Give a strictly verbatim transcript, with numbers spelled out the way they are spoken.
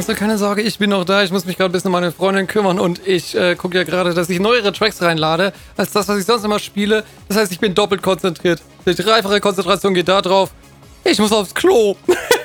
Also keine Sorge, ich bin noch da. Ich muss mich gerade ein bisschen um meine Freundin kümmern und ich äh, gucke ja gerade, dass ich neuere Tracks reinlade, als das, was ich sonst immer spiele. Das heißt, ich bin doppelt konzentriert. Die dreifache Konzentration geht da drauf. Ich muss aufs Klo.